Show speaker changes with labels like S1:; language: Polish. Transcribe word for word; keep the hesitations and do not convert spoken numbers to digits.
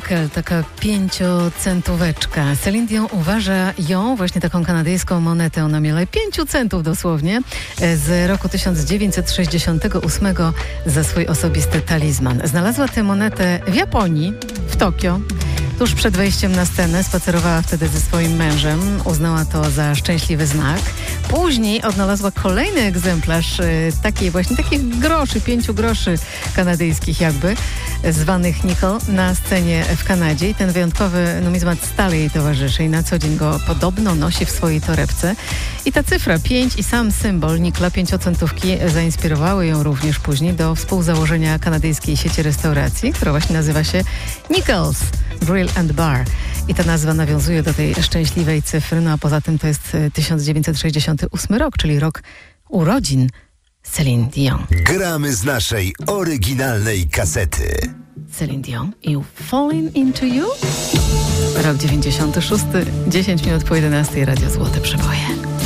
S1: Nickel, taka pięciocentóweczka. Celine Dion uważa ją, właśnie taką kanadyjską monetę o namiale pięciu centów dosłownie, z roku tysiąc dziewięćset sześćdziesiątego ósmego za swój osobisty talizman. Znalazła tę monetę w Japonii, w Tokio. Tuż przed wejściem na scenę spacerowała wtedy ze swoim mężem. Uznała to za szczęśliwy znak. Później odnalazła kolejny egzemplarz y, takiej właśnie takich groszy, pięciu groszy kanadyjskich jakby, zwanych nickel, na scenie w Kanadzie. I ten wyjątkowy numizmat stale jej towarzyszy i na co dzień go podobno nosi w swojej torebce. I ta cyfra pięć i sam symbol nikla, pięciocentówki, zainspirowały ją również później do współzałożenia kanadyjskiej sieci restauracji, która właśnie nazywa się Nickels Grill and Bar. I ta nazwa nawiązuje do tej szczęśliwej cyfry, no a poza tym to jest tysiąc dziewięćset sześćdziesiąty ósmy rok, czyli rok urodzin Celine Dion.
S2: Gramy z naszej oryginalnej kasety.
S1: Celine Dion i Falling Into You. Rok dziewięćdziesiąty szósty, dziesięć minut po jedenastej, Radio Złote Przeboje.